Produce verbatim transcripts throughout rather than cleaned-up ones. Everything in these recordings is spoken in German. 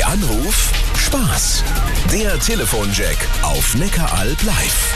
Anruf Spaß. Der Telefonjack auf Neckaralb live.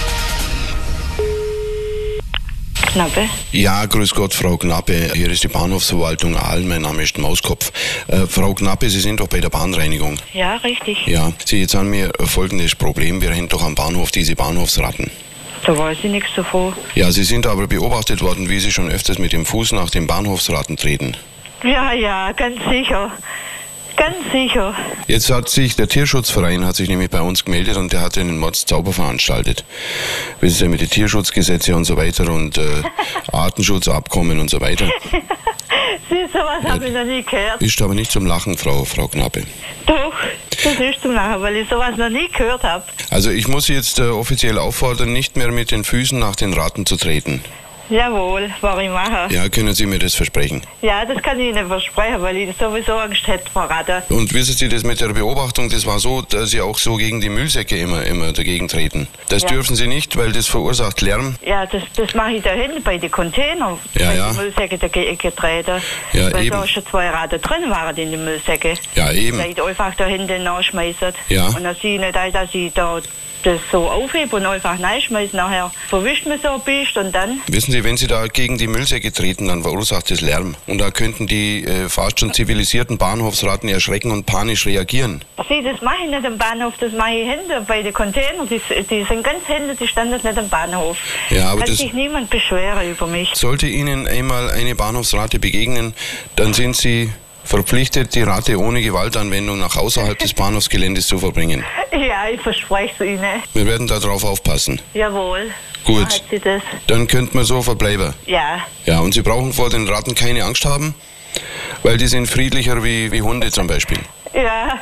Knappe? Ja, grüß Gott, Frau Knappe. Hier ist die Bahnhofsverwaltung Aal. Mein Name ist Mauskopf. Äh, Frau Knappe, Sie sind doch bei der Bahnreinigung. Ja, richtig. Ja, Sie, jetzt haben wir folgendes Problem. Wir haben doch am Bahnhof diese Bahnhofsratten. Da weiß ich nichts davon. Ja, Sie sind aber beobachtet worden, wie Sie schon öfters mit dem Fuß nach den Bahnhofsratten treten. Ja, ja, ganz sicher. Ganz sicher. Jetzt hat sich der Tierschutzverein hat sich nämlich bei uns gemeldet und der hat einen Mordzauber veranstaltet. Wissen Sie, mit den Tierschutzgesetzen und so weiter und äh, Artenschutzabkommen und so weiter. Sie, sowas ja, habe ich noch nie gehört. Ist aber nicht zum Lachen, Frau, Frau Knappe. Doch, das ist zum Lachen, weil ich sowas noch nie gehört habe. Also ich muss Sie jetzt äh, offiziell auffordern, nicht mehr mit den Füßen nach den Ratten zu treten. Jawohl, was ich mache. Ja, können Sie mir das versprechen? Ja, das kann ich Ihnen versprechen, weil ich sowieso Angst hätte vor Ratten. Und wissen Sie, das mit der Beobachtung, das war so, dass Sie auch so gegen die Müllsäcke immer, immer dagegen treten. Das ja. dürfen Sie nicht, weil das verursacht Lärm. Ja, das, das mache ich da hinten bei den Containern, ja, bei ja. den Müllsäcken dagegen getreten. Ja, weil eben. da schon zwei Ratten drin waren in den Müllsäcken. Ja, eben. Weil ich einfach da hinten nachschmeißen. Ja. Und dann sehe ich nicht, dass ich da das so aufhebe und einfach reinschmeiße. Nachher verwischt man so ein bisschen und dann... Wissen Sie, wenn Sie da gegen die Müllsäcke treten, dann verursacht das Lärm. Und da könnten die äh, fast schon zivilisierten Bahnhofsratten erschrecken und panisch reagieren. Sie, das mache ich nicht am Bahnhof, das mache ich hinten bei den Containern. Die, die sind ganz hinten, die standen nicht am Bahnhof. Ja, aber kann das sich niemand beschweren über mich. Sollte Ihnen einmal eine Bahnhofsratte begegnen, dann sind Sie verpflichtet, die Ratte ohne Gewaltanwendung nach außerhalb des Bahnhofsgeländes zu verbringen. Ja, ich verspreche es Ihnen. Wir werden darauf aufpassen. Jawohl. Gut. Hat sie das? Dann könnte man so verbleiben. Ja. Ja, und Sie brauchen vor den Ratten keine Angst haben, weil die sind friedlicher wie, wie Hunde zum Beispiel. Ja.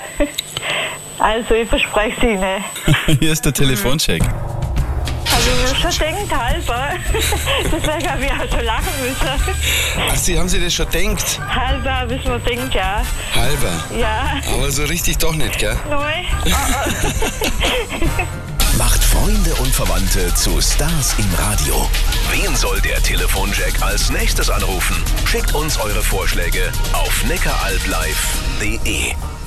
Also, ich verspreche es Ihnen. Hier ist der Telefoncheck. Habe ich mir schon gedacht, halber. Deswegen habe ich auch schon lachen müssen. Ach, Sie haben sich das schon gedacht? Halber habe ich mir gedacht, ja. Halber? Ja. Aber so richtig doch nicht, gell? Nein. Oh, oh. Macht Freunde und Verwandte zu Stars im Radio. Wen soll der Telefonjack als nächstes anrufen? Schickt uns eure Vorschläge auf neckaralblive punkt de.